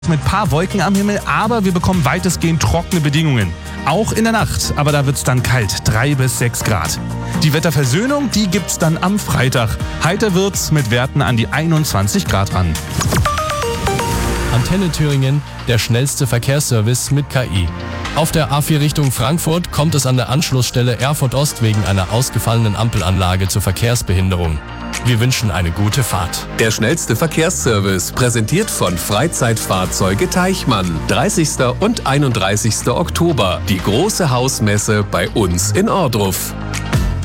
Mit paar Wolken am Himmel, aber wir bekommen weitestgehend trockene Bedingungen. Auch in der Nacht, aber da wird's dann kalt, 3 bis 6 Grad. Die Wetterversöhnung, die gibt's dann am Freitag. Heiter wird's mit Werten an die 21 Grad ran. Antenne Thüringen, der schnellste Verkehrsservice mit KI. Auf der A4 Richtung Frankfurt kommt es an der Anschlussstelle Erfurt Ost wegen einer ausgefallenen Ampelanlage zur Verkehrsbehinderung. Wir wünschen eine gute Fahrt. Der schnellste Verkehrsservice, präsentiert von Freizeitfahrzeuge Teichmann. 30. und 31. Oktober, die große Hausmesse bei uns in Ohrdruf.